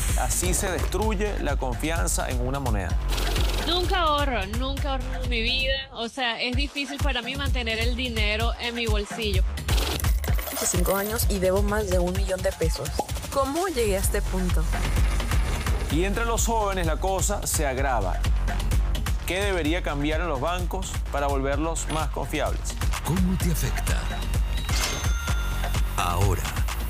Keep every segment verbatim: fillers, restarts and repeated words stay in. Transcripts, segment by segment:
Así se destruye la confianza en una moneda. Nunca ahorro, nunca ahorro en mi vida. O sea, es difícil para mí mantener el dinero en mi bolsillo. veinticinco años y debo más de un millón de pesos. ¿Cómo llegué a este punto? Y entre los jóvenes la cosa se agrava. ¿Qué debería cambiar en los bancos para volverlos más confiables? ¿Cómo te afecta? Ahora.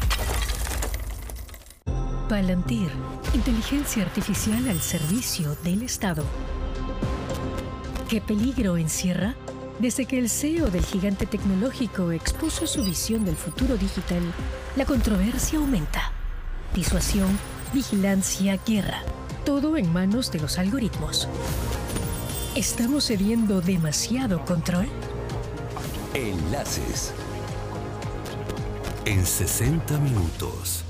Palantir, inteligencia artificial al servicio del Estado. ¿Qué peligro encierra? Desde que el C E O del gigante tecnológico expuso su visión del futuro digital, la controversia aumenta. Disuasión, vigilancia, guerra. Todo en manos de los algoritmos. ¿Estamos cediendo demasiado control? Enlaces. En sesenta minutos.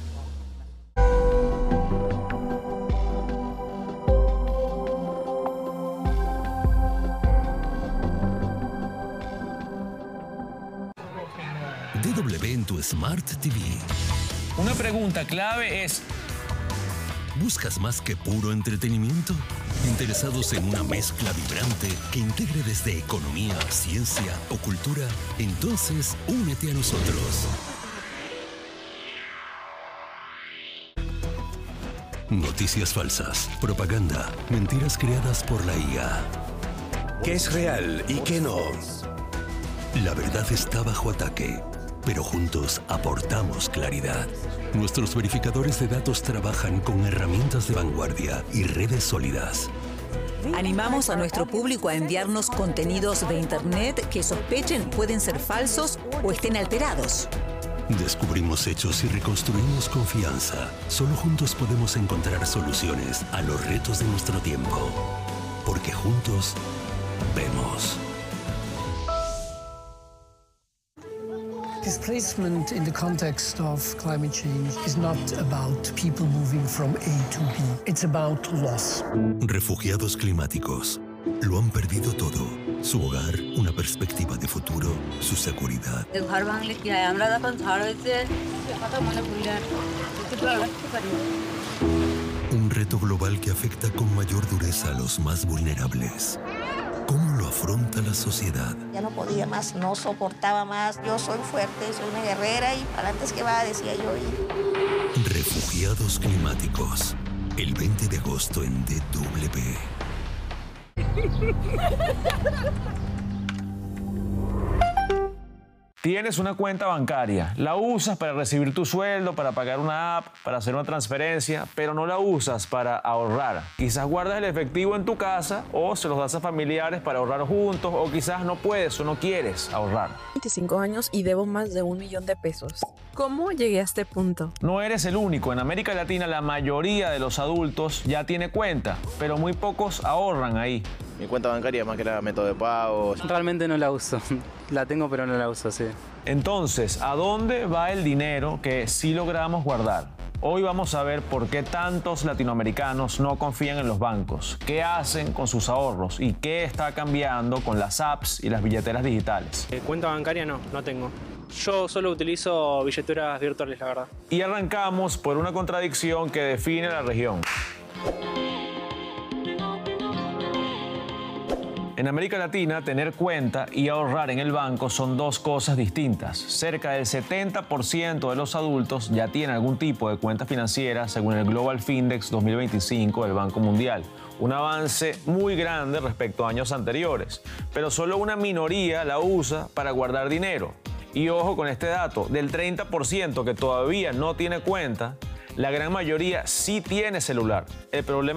D W en tu Smart T V. Una pregunta clave es: ¿buscas más que puro entretenimiento? ¿Interesados en una mezcla vibrante que integre desde economía, ciencia o cultura? Entonces, únete a nosotros. Noticias falsas, propaganda, mentiras creadas por la I A. ¿Qué es real y qué no? La verdad está bajo ataque, pero juntos aportamos claridad. Nuestros verificadores de datos trabajan con herramientas de vanguardia y redes sólidas. Animamos a nuestro público a enviarnos contenidos de Internet que sospechen pueden ser falsos o estén alterados. Descubrimos hechos y reconstruimos confianza. Solo juntos podemos encontrar soluciones a los retos de nuestro tiempo. Porque juntos vemos. Displacement in the context of climate change is not about people moving from A to B. It's about loss. Refugiados climáticos lo han perdido todo. Su hogar, una perspectiva de futuro, su seguridad. Un reto global que afecta con mayor dureza a los más vulnerables. ¿Cómo lo afronta la sociedad? Ya no podía más, no soportaba más. Yo soy fuerte, soy una guerrera y para antes que va, decía yo. Y... Refugiados climáticos. El veinte de agosto en D W. Tienes una cuenta bancaria, la usas para recibir tu sueldo, para pagar una app, para hacer una transferencia, pero no la usas para ahorrar. Quizás guardas el efectivo en tu casa o se los das a familiares para ahorrar juntos, o quizás no puedes o no quieres ahorrar. veinticinco años y debo más de un millón de pesos. ¿Cómo llegué a este punto? No eres el único. En América Latina la mayoría de los adultos ya tiene cuenta, pero muy pocos ahorran ahí. Mi cuenta bancaria más que nada método de pago. Realmente no la uso. La tengo pero no la uso, sí. Entonces, ¿a dónde va el dinero que sí logramos guardar? Hoy vamos a ver por qué tantos latinoamericanos no confían en los bancos, qué hacen con sus ahorros y qué está cambiando con las apps y las billeteras digitales. Eh, cuenta bancaria no, no tengo. Yo solo utilizo billeteras virtuales, la verdad. Y arrancamos por una contradicción que define la región. En América Latina, tener cuenta y ahorrar en el banco son dos cosas distintas. Cerca del setenta por ciento de los adultos ya tienen algún tipo de cuenta financiera, según el Global Findex dos mil veinticinco del Banco Mundial. Un avance muy grande respecto a años anteriores, pero solo una minoría la usa para guardar dinero. Y ojo con este dato, del treinta por ciento que todavía no tiene cuenta, la gran mayoría sí tiene celular. El problema